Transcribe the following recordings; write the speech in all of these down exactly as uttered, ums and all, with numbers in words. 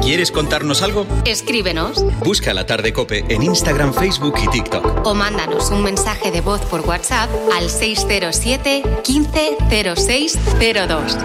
¿Quieres contarnos algo? Escríbenos. Busca La Tarde COPE en Instagram, Facebook y TikTok. O mándanos un mensaje de voz por WhatsApp al seis cero siete, quince, cero seis cero dos.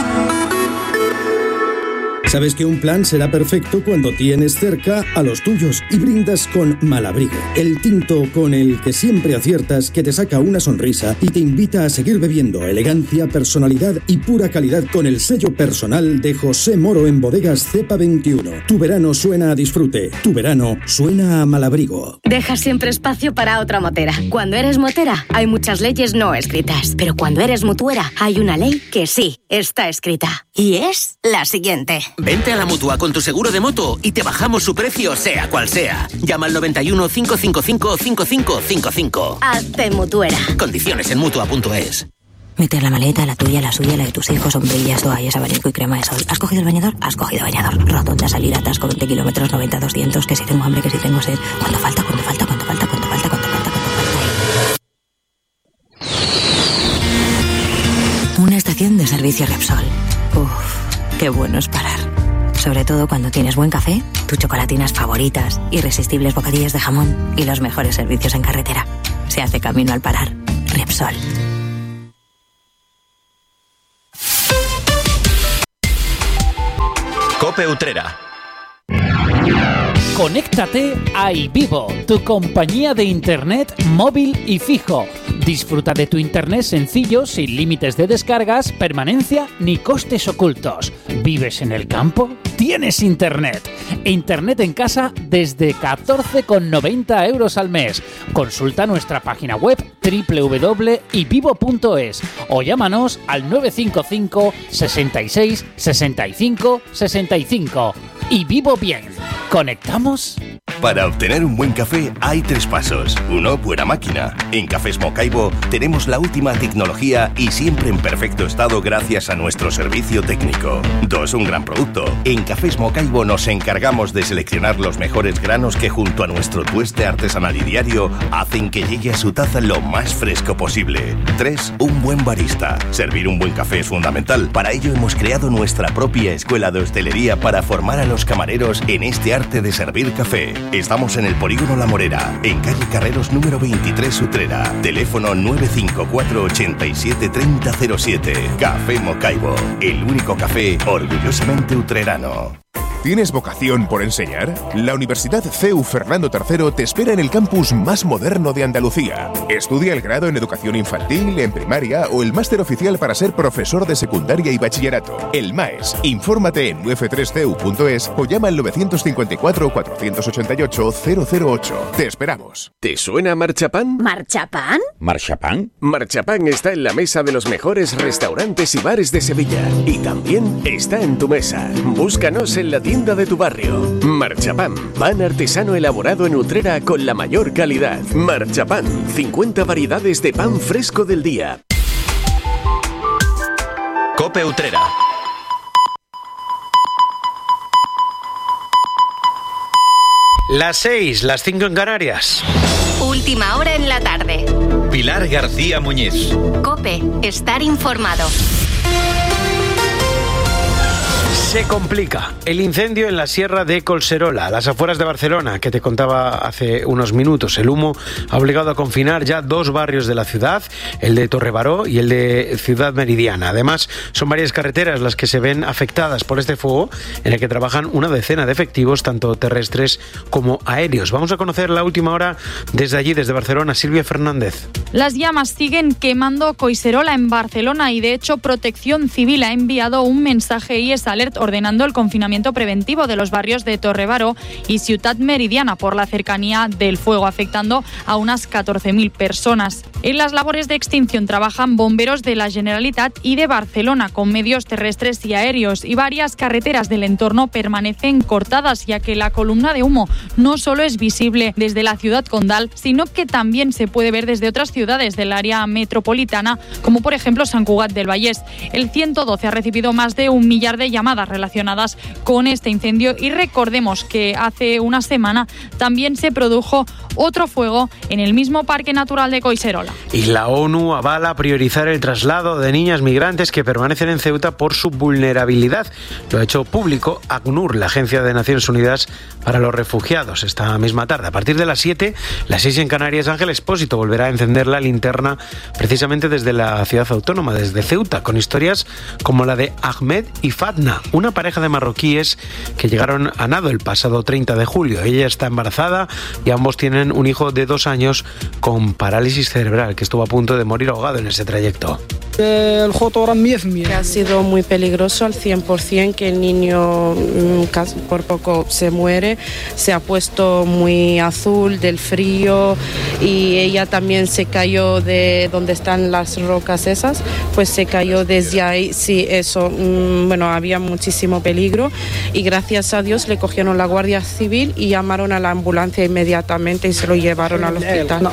Sabes que un plan será perfecto cuando tienes cerca a los tuyos y brindas con Malabrigo, el tinto con el que siempre aciertas, que te saca una sonrisa y te invita a seguir bebiendo. Elegancia, personalidad y pura calidad con el sello personal de José Moro en Bodegas Cepa veintiuno. Tu verano suena a disfrute, tu verano suena a Malabrigo. Deja siempre espacio para otra motera. Cuando eres motera hay muchas leyes no escritas, pero cuando eres mutuera hay una ley que sí está escrita. Y es la siguiente. Vente a la Mutua con tu seguro de moto y te bajamos su precio sea cual sea. Llama al noventa y uno, cinco cinco cinco, cinco cinco cinco cinco. Hazte mutuera. Condiciones en mutua punto es. Meter la maleta, la tuya, la suya, la de tus hijos, sombrillas, toallas, abanico y crema de sol. ¿Has cogido el bañador? Has cogido bañador. Rotonda, salir, atasco, veinte kilómetros, noventa, doscientos. Que si tengo hambre, que si tengo sed. ¿Cuánto falta? ¿Cuánto falta? ¿Cuánto falta? ¿Cuánto falta? ¿Cuánto falta? ¿Cuánto falta? Una estación de servicio Repsol. Uf, qué bueno es parar. Sobre todo cuando tienes buen café, tus chocolatinas favoritas, irresistibles bocadillas de jamón y los mejores servicios en carretera. Se hace camino al parar. Repsol. COPE Utrera. Conéctate a iVivo, tu compañía de internet móvil y fijo. Disfruta de tu internet sencillo, sin límites de descargas, permanencia ni costes ocultos. ¿Vives en el campo? Tienes internet. Internet en casa desde catorce con noventa euros al mes. Consulta nuestra página web doble u doble u doble punto ivivo punto es o llámanos al nueve cinco cinco, sesenta y seis, sesenta y cinco, sesenta y cinco. Y vivo bien. ¿Conectamos? Para obtener un buen café hay tres pasos. Uno, buena máquina. En Cafés Mocaibo tenemos la última tecnología y siempre en perfecto estado gracias a nuestro servicio técnico. Dos, un gran producto. En Cafés Mocaibo nos encargamos de seleccionar los mejores granos que junto a nuestro tueste artesanal y diario hacen que llegue a su taza lo más fresco posible. Tres, un buen barista. Servir un buen café es fundamental. Para ello hemos creado nuestra propia escuela de hostelería para formar a los camareros en este arte de servir café. Estamos en el Polígono La Morera, en calle Carreros número veintitrés, Utrera. Teléfono nueve cinco cuatro, ochenta y siete, treinta cero siete. Café Mocaibo, el único café orgullosamente utrerano. ¿Tienes vocación por enseñar? La Universidad C E U Fernando tercero te espera en el campus más moderno de Andalucía. Estudia el grado en educación infantil, en primaria o el máster oficial para ser profesor de secundaria y bachillerato. El MAES. Infórmate en u f tres c u punto es o llama al nueve cinco cuatro, cuatro ocho ocho, cero cero ocho. Te esperamos. ¿Te suena Marchapán? ¿Marchapán? ¿Marchapán? Marchapán está en la mesa de los mejores restaurantes y bares de Sevilla. Y también está en tu mesa. Búscanos en la tienda de tu barrio. Marchapán, pan artesano elaborado en Utrera con la mayor calidad. Marchapán, cincuenta variedades de pan fresco del día. COPE Utrera. Las seis, las cinco en Canarias. Última hora en la tarde. Pilar García Muñiz. COPE, estar informado. Se complica el incendio en la Sierra de Collserola, a las afueras de Barcelona, que te contaba hace unos minutos. El humo ha obligado a confinar ya dos barrios de la ciudad, el de Torrebaró y el de Ciudad Meridiana. Además, son varias carreteras las que se ven afectadas por este fuego, en el que trabajan una decena de efectivos, tanto terrestres como aéreos. Vamos a conocer la última hora desde allí, desde Barcelona. Silvia Fernández. Las llamas siguen quemando Collserola en Barcelona y, de hecho, Protección Civil ha enviado un mensaje y es alert ordenando el confinamiento preventivo de los barrios de Torrebaró y Ciutat Meridiana por la cercanía del fuego, afectando a unas catorce mil personas. En las labores de extinción trabajan bomberos de la Generalitat y de Barcelona con medios terrestres y aéreos, y varias carreteras del entorno permanecen cortadas, ya que la columna de humo no solo es visible desde la ciudad condal, sino que también se puede ver desde otras ciudades del área metropolitana, como por ejemplo Sant Cugat del Vallès. El ciento doce ha recibido más de un millar de llamadas relacionadas con este incendio. Y recordemos que hace una semana también se produjo otro fuego en el mismo Parque Natural de Collserola. Y la ONU avala priorizar el traslado de niñas migrantes que permanecen en Ceuta por su vulnerabilidad. Lo ha hecho público ACNUR, la Agencia de Naciones Unidas para los Refugiados, esta misma tarde. A partir de las siete, las seis en Canarias, Ángel Expósito volverá a encender la linterna precisamente desde la ciudad autónoma, desde Ceuta, con historias como la de Ahmed y Fatna, una pareja de marroquíes que llegaron a Nado el pasado treinta de julio. Ella está embarazada y ambos tienen un hijo de dos años con parálisis cerebral, que estuvo a punto de morir ahogado en ese trayecto. Que ha sido muy peligroso al cien por ciento, que el niño por poco se muere, se ha puesto muy azul del frío y ella también se cayó de donde están las rocas esas, pues se cayó desde ahí, sí, eso, bueno, había muchísimo peligro y gracias a Dios le cogieron la Guardia Civil y llamaron a la ambulancia inmediatamente y se lo llevaron al hospital.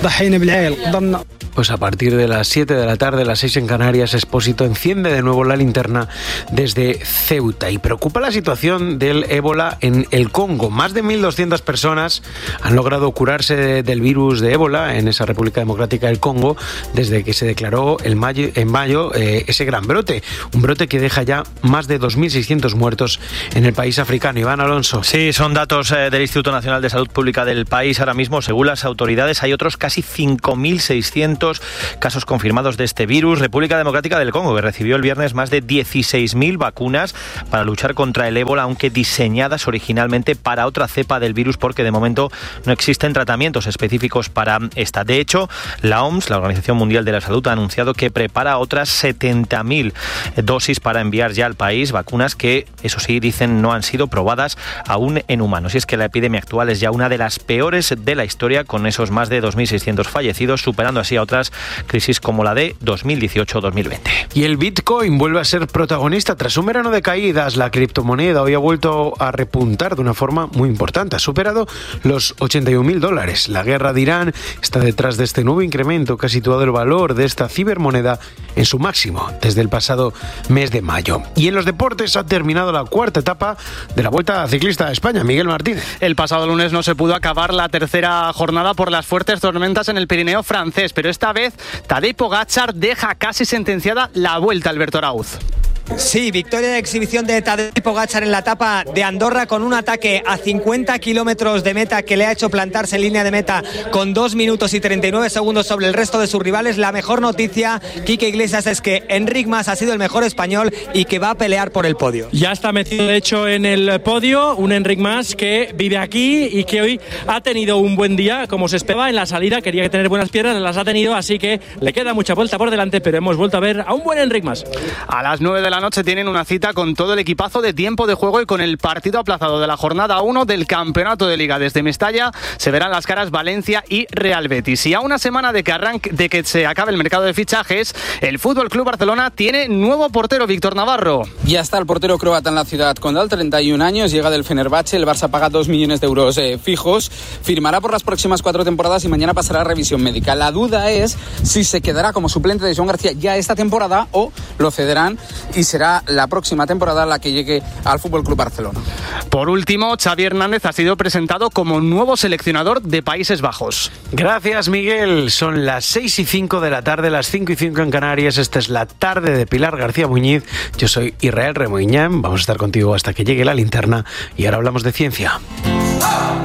Pues a partir de las siete de la tarde, las seis en Canarias, Expósito enciende de nuevo la linterna desde Ceuta. Y preocupa la situación del ébola en el Congo. Más de mil doscientas personas han logrado curarse del virus de ébola en esa República Democrática del Congo desde que se declaró el mayo, en mayo eh, ese gran brote. Un brote que deja ya más de dos mil seiscientos muertos en el país africano. Iván Alonso. Sí, son datos eh, del Instituto Nacional de Salud Pública del país. Ahora mismo, según las autoridades, hay otros casi cinco mil seiscientos casos confirmados de este virus. República Democrática del Congo, que recibió el viernes más de dieciséis mil vacunas para luchar contra el ébola, aunque diseñadas originalmente para otra cepa del virus, porque de momento no existen tratamientos específicos para esta. De hecho, la O M S, la Organización Mundial de la Salud, ha anunciado que prepara otras setenta mil dosis para enviar ya al país, vacunas que, eso sí, dicen no han sido probadas aún en humanos. Y es que la epidemia actual es ya una de las peores de la historia, con esos más de dos mil seiscientos fallecidos, superando así a otras crisis como la de dos mil dieciocho dos mil veinte. Y el Bitcoin vuelve a ser protagonista tras un verano de caídas. La criptomoneda hoy ha vuelto a repuntar de una forma muy importante. Ha superado los ochenta y un mil dólares. La guerra de Irán está detrás de este nuevo incremento que ha situado el valor de esta cibermoneda en su máximo desde el pasado mes de mayo. Y en los deportes ha terminado la cuarta etapa de la Vuelta Ciclista a España. Miguel Martínez. El pasado lunes no se pudo acabar la tercera jornada por las fuertes tormentas en el Pirineo francés, pero esta vez Tadej Pogačar deja casi sentenciada la Vuelta, Alberto Arauz. Sí, victoria de exhibición de Tadej Pogačar en la etapa de Andorra, con un ataque a cincuenta kilómetros de meta que le ha hecho plantarse en línea de meta con dos minutos y treinta y nueve segundos sobre el resto de sus rivales. La mejor noticia, Quique Iglesias, es que Enric Mas ha sido el mejor español y que va a pelear por el podio. Ya está metido de hecho en el podio, un Enric Mas que vive aquí y que hoy ha tenido un buen día, como se esperaba en la salida. Quería tener buenas piernas, las ha tenido, así que le queda mucha vuelta por delante, pero hemos vuelto a ver a un buen Enric Mas. A las nueve de la noche tienen una cita con todo el equipazo de Tiempo de Juego y con el partido aplazado de la jornada uno del Campeonato de Liga. Desde Mestalla se verán las caras Valencia y Real Betis. Y a una semana de que arranque, de que se acabe el mercado de fichajes, el F C Barcelona tiene nuevo portero, Víctor Navarro. Ya está el portero croata en la ciudad condal, treinta y un años, llega del Fenerbahce. El Barça paga dos millones de euros eh, fijos, firmará por las próximas cuatro temporadas y mañana pasará a revisión médica. La duda es si se quedará como suplente de Joan García ya esta temporada o lo cederán y será la próxima temporada la que llegue al F C Barcelona. Por último, Xavi Hernández ha sido presentado como nuevo seleccionador de Países Bajos. Gracias, Miguel. Son las seis y cinco de la tarde, las cinco y cinco en Canarias. Esta es la tarde de Pilar García Muñiz. Yo soy Israel Remoiñán. Vamos a estar contigo hasta que llegue la linterna y ahora hablamos de ciencia.